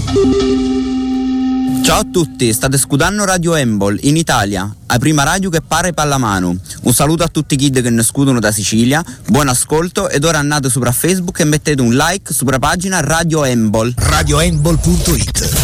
Ciao a tutti, state ascoltando Radio Embol in Italia, la prima radio che pare pallamano. Un saluto a tutti i kid che ne scudono da Sicilia, buon ascolto ed ora andate sopra Facebook e mettete un like sopra pagina Radio Embol. radioembol.it